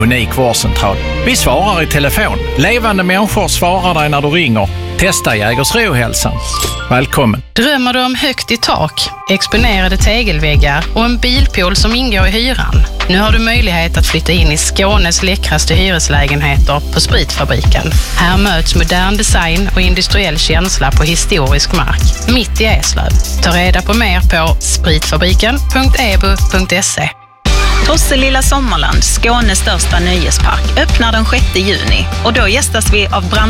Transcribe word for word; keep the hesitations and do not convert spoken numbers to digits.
Unik vårdcentral. Vi svarar i telefon. Levande människor svarar dig när du ringer. Testa Jägersro-hälsan. Välkommen. Drömmer du om högt i tak, exponerade tegelväggar och en bilpool som ingår i hyran? Nu har du möjlighet att flytta in i Skånes läckraste hyreslägenheter på Spritfabriken. Här möts modern design och industriell känsla på historisk mark, mitt i Eslöv. Ta reda på mer på spritfabriken punkt e b u punkt se. Tosselilla Sommarland, Skånes största nöjespark, öppnar den sjätte juni och då gästas vi av brand